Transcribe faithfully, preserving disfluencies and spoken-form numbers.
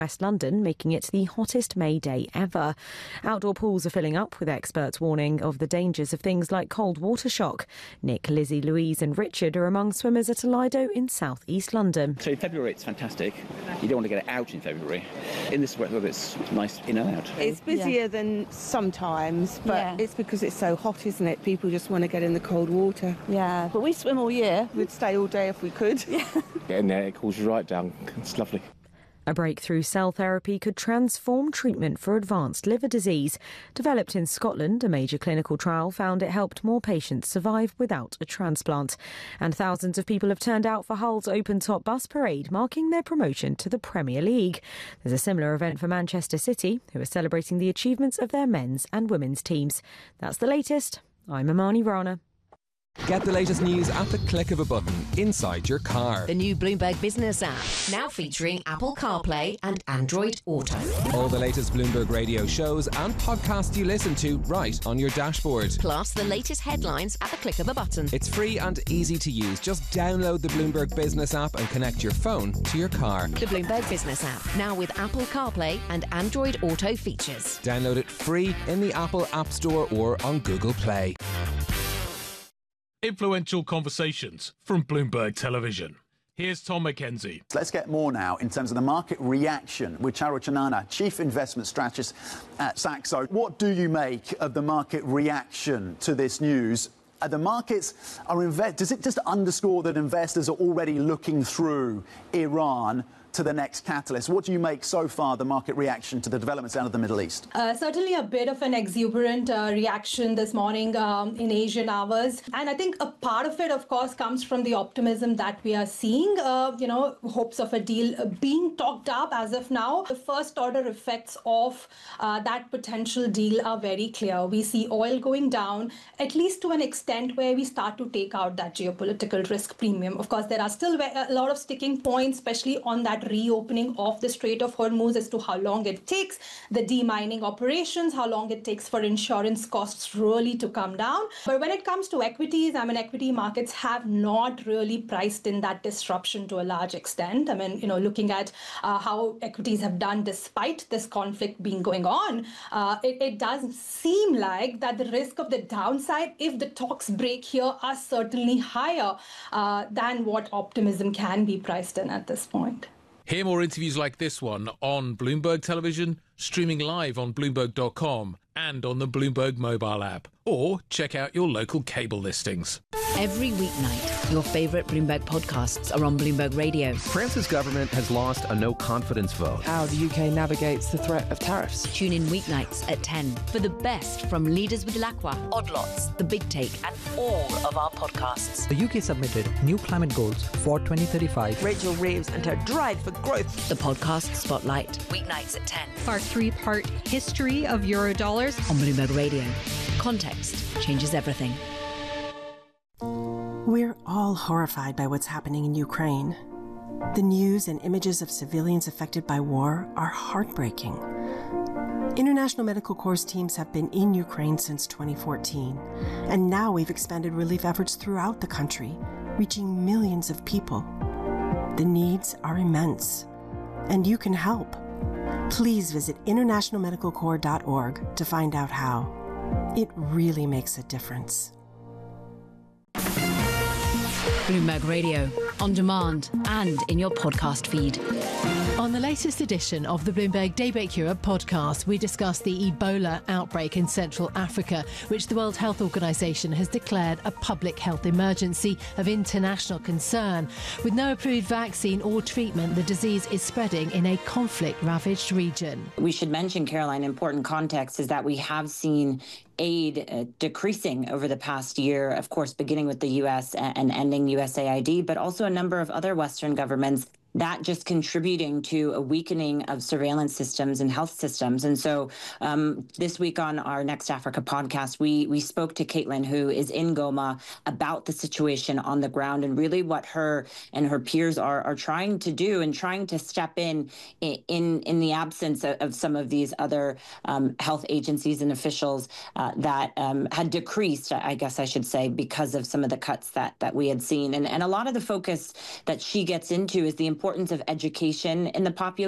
West London, making it the hottest May day ever. Outdoor pools are filling up, with experts warning of the dangers of things like cold water shock. Nick, Lizzie, Louise and Richard are among swimmers at Lido in South East London. So in February it's fantastic. You don't want to get it out in February. In this weather it's nice in and out. It's busier yeah. than sometimes, but yeah. it's because it's so hot, isn't it? People just want to get in the cold water. Yeah, but we swim all year. We'd stay all day if we could. Yeah. Get in there, it cools you right down. It's lovely. A breakthrough cell therapy could transform treatment for advanced liver disease. Developed in Scotland, a major clinical trial found it helped more patients survive without a transplant. And thousands of people have turned out for Hull's open-top bus parade, marking their promotion to the Premier League. There's a similar event for Manchester City, who are celebrating the achievements of their men's and women's teams. That's the latest. I'm Amani Rana. Get the latest news at the click of a button inside your car. The new Bloomberg Business app, now featuring Apple CarPlay and Android Auto. All the latest Bloomberg radio shows and podcasts you listen to right on your dashboard. Plus the latest headlines at the click of a button. It's free and easy to use. Just download the Bloomberg Business app and connect your phone to your car. The Bloomberg Business app, now with Apple CarPlay and Android Auto features. Download it free in the Apple App Store or on Google Play. Influential conversations from Bloomberg Television. Here's Tom McKenzie. Let's get more now in terms of the market reaction with Charu Chanana, Chief Investment Strategist at Saxo. What do you make of the market reaction to this news? Are the markets are inve- does it just underscore that investors are already looking through Iran to the next catalyst? What do you make so far the market reaction to the developments out of the Middle East? Uh, certainly a bit of an exuberant uh, reaction this morning um, in Asian hours. And I think a part of it, of course, comes from the optimism that we are seeing, uh, you know, hopes of a deal being talked up as of now. The first order effects of uh, that potential deal are very clear. We see oil going down, at least to an extent where we start to take out that geopolitical risk premium. Of course, there are still a lot of sticking points, especially on that reopening of the Strait of Hormuz as to how long it takes, the demining operations, how long it takes for insurance costs really to come down. But when it comes to equities, I mean, equity markets have not really priced in that disruption to a large extent. I mean, you know, looking at uh, how equities have done despite this conflict being going on, uh, it, it does seem like that the risk of the downside, if the talks break here, are certainly higher uh, than what optimism can be priced in at this point. Hear more interviews like this one on Bloomberg Television, streaming live on Bloomberg dot com and on the Bloomberg mobile app. Or check out your local cable listings. Every weeknight, your favourite Bloomberg podcasts are on Bloomberg Radio. France's government has lost a no-confidence vote. How the U K navigates the threat of tariffs. Tune in weeknights at ten for the best from Leaders with Lacroix, Odd Lots, The Big Take and all of our podcasts. The U K submitted new climate goals for twenty thirty-five. Rachel Reeves and her drive for growth. The podcast Spotlight, weeknights at ten. Our three-part history of Eurodollars on Bloomberg Radio. Context changes everything. We're all horrified by what's happening in Ukraine. The news and images of civilians affected by war are heartbreaking. International Medical Corps teams have been in Ukraine since twenty fourteen, and now we've expanded relief efforts throughout the country, reaching millions of people. The needs are immense, and you can help. Please visit international medical corps dot org to find out how. It really makes a difference. Bloomberg Radio, on demand and in your podcast feed. On the latest edition of the Bloomberg Daybreak Europe podcast, we discuss the Ebola outbreak in Central Africa, which the World Health Organization has declared a public health emergency of international concern. With no approved vaccine or treatment, the disease is spreading in a conflict-ravaged region. We should mention, Caroline, important context is that we have seen aid uh, decreasing over the past year, of course, beginning with the U S and, and ending U S A I D, but also a number of other Western governments that just contributing to a weakening of surveillance systems and health systems. And so um, this week on our Next Africa podcast, we we spoke to Caitlin, who is in Goma, about the situation on the ground and really what her and her peers are are trying to do and trying to step in in, in the absence of, of some of these other um, health agencies and officials uh, that um, had decreased, I guess I should say, because of some of the cuts that, that we had seen. And, and a lot of the focus that she gets into is the importance of education in the population.